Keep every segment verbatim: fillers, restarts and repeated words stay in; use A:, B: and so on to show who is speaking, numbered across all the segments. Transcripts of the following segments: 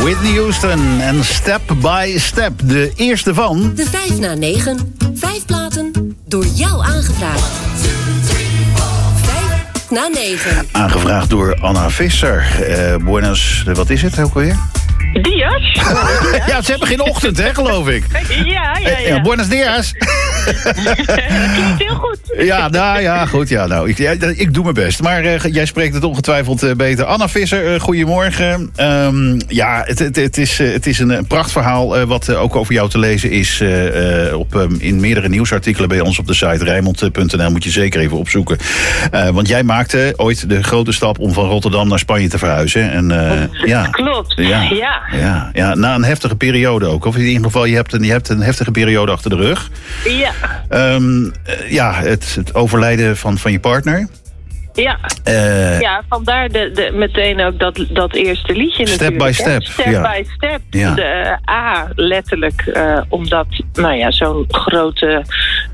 A: Whitney Houston en Step by Step. De eerste van...
B: De vijf na negen. Vijf platen door jou aangevraagd. Vijf na negen.
A: Aangevraagd door Anna Visser. Uh, buenos... Wat is het ook alweer?
C: Dias?
A: Ja, ze hebben geen ochtend, hè, geloof ik.
C: Ja, ja, ja.
A: ja buenos dias.
C: Dat klinkt heel goed.
A: Ja, nou ja, goed. Ja, nou, ik, ja, ik doe mijn best. Maar uh, jij spreekt het ongetwijfeld uh, beter. Anna Visser, uh, goedemorgen. Um, ja, het, het, het, is, uh, het is een, een prachtverhaal uh, wat uh, ook over jou te lezen is. Uh, uh, op, um, in meerdere nieuwsartikelen bij ons op de site Rijnmond punt n l. Moet je zeker even opzoeken. Uh, want jij maakte ooit de grote stap om van Rotterdam naar Spanje te verhuizen. En, uh, ja,
C: klopt,
A: ja.
C: ja.
A: Ja, ja, na een heftige periode ook. Of in ieder geval, je hebt een, je hebt een heftige periode achter de rug.
C: Ja.
A: Um, ja, het, het overlijden van, van je partner.
C: Ja, uh, ja vandaar de, de, meteen ook dat, dat eerste liedje
A: step
C: natuurlijk.
A: Step by Step.
C: Step
A: ja.
C: by Step.
A: Ja.
C: De A, letterlijk, uh, omdat nou ja, zo'n grote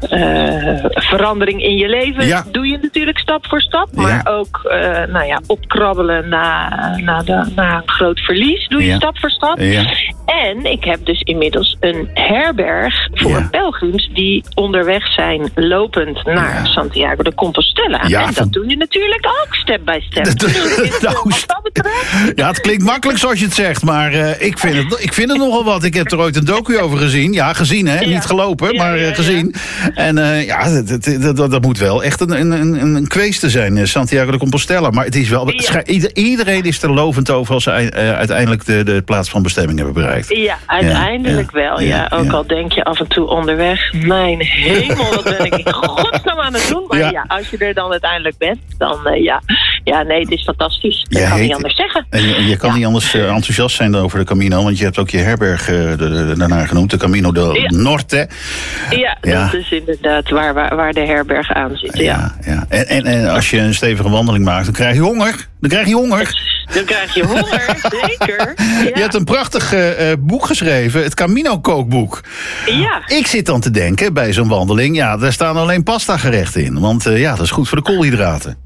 C: uh, verandering in je leven
A: ja.
C: doe je natuurlijk stap voor stap. Maar
A: ja.
C: ook uh, nou ja, opkrabbelen na, na, de, na een groot verlies doe je
A: ja.
C: stap voor stap.
A: Ja.
C: En ik heb dus inmiddels een herberg voor
A: ja.
C: pelgrims die onderweg zijn lopend naar
A: ja.
C: Santiago de Compostela.
A: Ja,
C: en dat
A: van...
C: doe je natuurlijk ook step by step.
A: nou,
C: Wat dat betreft.
A: Ja, het klinkt makkelijk zoals je het zegt, maar uh, ik, vind het, ik vind het nogal wat. Ik heb er ooit een docu over gezien. Ja, gezien hè, ja. niet gelopen, ja, maar uh, gezien. Ja. En uh, ja, dat, dat, dat, dat moet wel echt een, een, een, een kweeste zijn, Santiago de Compostela. Maar het is wel, ja. iedereen is er lovend over als ze uh, uiteindelijk de, de plaats van bestemming hebben bereikt.
C: Ja, uiteindelijk ja. wel. Ja. Ja. Ook ja. al denk je af en toe onderweg, mijn hemel, wat ben ik in godsnaam aan het doen. Maar ja. ja, als je er dan uiteindelijk bent, dan uh, ja. Ja, nee, het is fantastisch. Dat kan heet, niet anders zeggen.
A: En je, je kan ja. niet anders uh, enthousiast zijn over de Camino, want je hebt ook je herberg uh, de, de, daarna genoemd, de Camino del
C: ja.
A: Norte.
C: Ja, ja, dat is inderdaad waar, waar, waar de herberg aan zit. Ja.
A: Ja, ja. En, en, en als je een stevige wandeling maakt, dan krijg je honger. Dan krijg je honger.
C: Dan krijg je honger, zeker. Ja.
A: Je hebt een prachtig uh, boek geschreven, het Camino kookboek.
C: Ja.
A: Ik zit dan te denken, bij zo'n wandeling, ja, daar staan alleen pasta gerechten in. Want uh, ja, dat is goed voor de koolhydraten.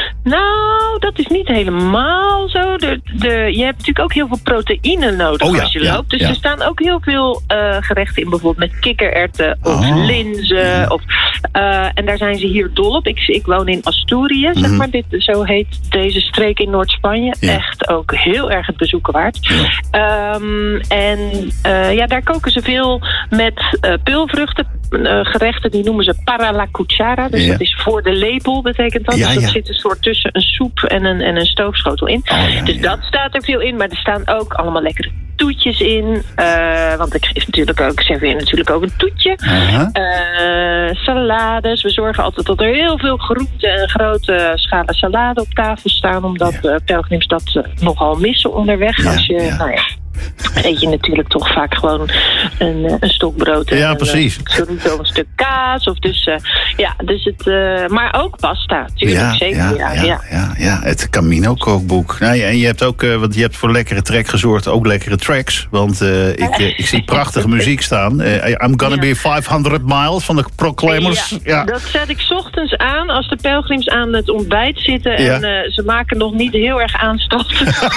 C: Nou, dat is niet helemaal zo. De, de, je hebt natuurlijk ook heel veel proteïne nodig oh, ja, als je ja, loopt. Dus ja. er staan ook heel veel uh, gerechten in. Bijvoorbeeld met kikkererwten of oh, linzen. Ja. Of, uh, en daar zijn ze hier dol op. Ik, ik woon in Asturië, mm-hmm. zeg maar. Dit, zo heet deze streek in Noord-Spanje. Ja. Echt ook heel erg het bezoeken waard. Ja. Um, en uh, ja, daar koken ze veel met uh, peulvruchten. Uh, gerechten, die noemen ze para la cuchara. Dus ja. dat is voor de lepel, betekent dat. Ja, dus dat ja. zit een soort tussen een soep en een, en een stoofschotel in. Oh, ja, dus ja. dat staat er veel in. Maar er staan ook allemaal lekkere toetjes in. Uh, want ik geef natuurlijk ook, serveer natuurlijk ook een toetje. Uh-huh. Uh, salades. We zorgen altijd dat er heel veel groenten en grote schalen salade op tafel staan. Omdat ja. uh, pelgrims dat uh, nogal missen onderweg. Ja, als je, ja. nou ja. eet je natuurlijk toch vaak gewoon een, een stok brood en
A: ja,
C: een,
A: precies.
C: Een, een stuk kaas. Of dus, uh, ja, dus het, uh, maar ook pasta, natuurlijk.
A: Ja,
C: zeker.
A: Ja,
C: ja,
A: ja, ja. ja, ja, het Camino kookboek. Nou, en je hebt ook, uh, want je hebt voor lekkere track gezorgd, ook lekkere tracks. Want uh, ik, uh, ik zie prachtige muziek staan. Uh, I'm gonna ja. be vijfhonderd miles van de Proclaimers. Ja,
C: ja. Dat zet ik 's ochtends aan als de pelgrims aan het ontbijt zitten. Ja. En uh, ze maken nog niet heel erg aanstand.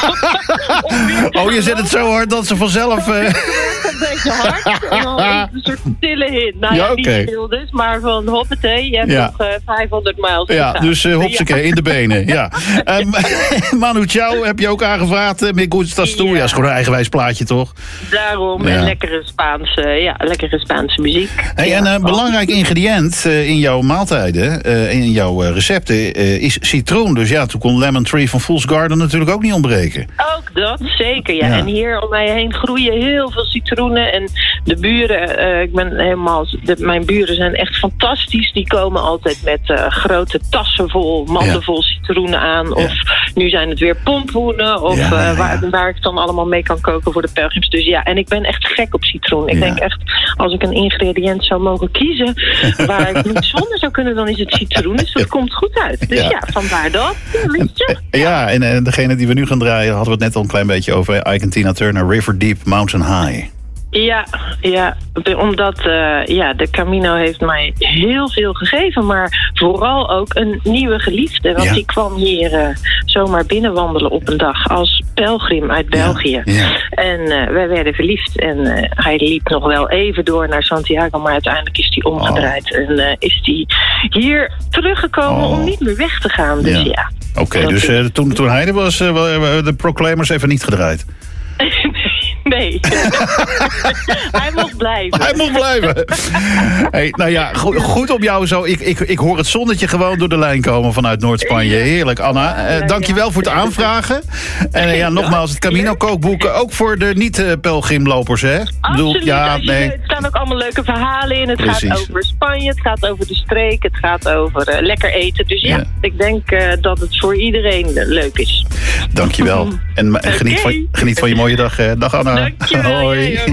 A: Oh, je zet het zo hard dat ze vanzelf... Uh...
C: een beetje hard. En dan een soort stille hit. Nou ja, ja okay. niet stil dus, maar van hoppatee. Je hebt ja. nog uh, vijfhonderd mijl.
A: Ja, dus uh, hopsakee, ja. in de benen. Ja. um, Manu Chao heb je ook aangevraagd. Uh, Me Gustas Tú. Ja, ja, is gewoon een eigenwijs plaatje, toch?
C: Daarom. Ja. En lekkere Spaanse, ja, lekkere Spaanse muziek.
A: Hey,
C: ja.
A: En een uh, belangrijk ingrediënt uh, in jouw maaltijden, uh, in jouw uh, recepten, uh, is citroen. Dus ja, toen kon Lemon Tree van Fool's Garden natuurlijk ook niet ontbreken.
C: Ook dat, zeker. Ja. Ja. En hier om mij heen groeien heel veel citroenen. En de buren, uh, ik ben helemaal, de, mijn buren zijn echt fantastisch. Die komen altijd met uh, grote tassen vol, manden ja. vol citroenen aan. Ja. Of nu zijn het weer pompoenen. Of ja, ja, uh, waar, ja. waar ik dan allemaal mee kan koken voor de pelgrims. Dus ja, en ik ben echt gek op citroen. Ik ja. denk echt, als ik een ingrediënt zou mogen kiezen waar ik niet zonder zou kunnen, dan is het citroen. Dus dat ja. komt goed uit. Dus ja, ja vandaar dat. Ja,
A: ja en, en degene die we nu gaan draaien, hadden we het net al een klein beetje over. Ike en Tina Turner, River Deep, Mountain High.
C: Ja, ja, omdat uh, ja, de Camino heeft mij heel veel gegeven, maar vooral ook een nieuwe geliefde. Want ja. die kwam hier uh, zomaar binnenwandelen op een dag als pelgrim uit België. Ja, ja. En uh, wij werden verliefd en uh, hij liep nog wel even door naar Santiago, maar uiteindelijk is hij omgedraaid. Oh. En uh, is hij hier teruggekomen oh. om niet meer weg te gaan. Dus ja. ja
A: Oké, okay, dus uh, toen, toen hij er was, uh, de Proclaimers even niet gedraaid?
C: Nee. Hij mocht blijven.
A: Hij mocht blijven. Hey, nou ja, goed, goed op jou zo. Ik, ik, ik hoor het zonnetje gewoon door de lijn komen vanuit Noord-Spanje. Heerlijk, Anna. Uh, Dank je wel voor het aanvragen. En uh, ja, nogmaals, het Camino kookboek. Ook voor de niet-pelgrimlopers, hè?
C: Absoluut. Bedoel, ja, nee. Er staan ook allemaal leuke verhalen in. Het Precies. gaat over Spanje, het gaat over de streek, het gaat over uh, lekker eten. Dus ja, ja. ik denk uh, dat het voor iedereen uh, leuk is.
A: Dank je wel. En uh, geniet, okay. van, geniet van je mooie dag. Uh, dag Anna.
C: Dankjewel.
A: Hoi.